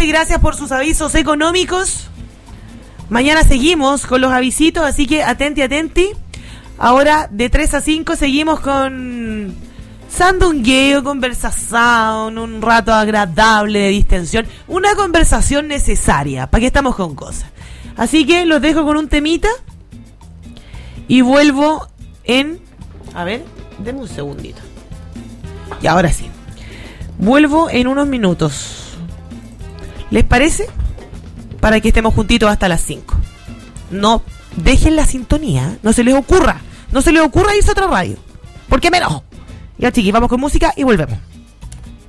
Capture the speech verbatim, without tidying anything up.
nuevamente gracias por sus avisos económicos. Mañana seguimos con los avisitos, así que atenti, atenti. Ahora de tres a cinco seguimos con sandungueo, conversación, un rato agradable de distensión, una conversación necesaria, ¿para qué estamos con cosas? Así que los dejo con un temita y vuelvo en... A ver, denme un segundito. Y ahora sí. Vuelvo en unos minutos. ¿Les parece? Para que estemos juntitos hasta las cinco. No dejen la sintonía. No se les ocurra. No se les ocurra irse a otra radio. ¿Por qué menos? Ya, chiquis, vamos con música y volvemos.